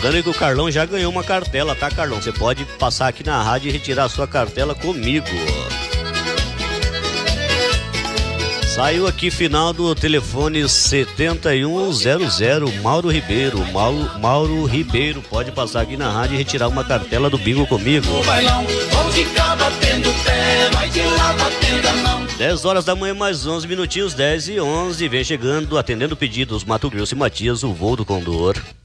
Lembrando que o Carlão já ganhou uma cartela, tá, Carlão? Você pode passar aqui na rádio e retirar a sua cartela comigo. Saiu aqui final do telefone 7100, Mauro Ribeiro. Mauro Ribeiro, pode passar aqui na rádio e retirar uma cartela do bingo comigo. 10 horas da manhã, mais 11 minutinhos, 10 e 11. Vem chegando, atendendo pedidos, Mato Grosso e Matias, o voo do Condor.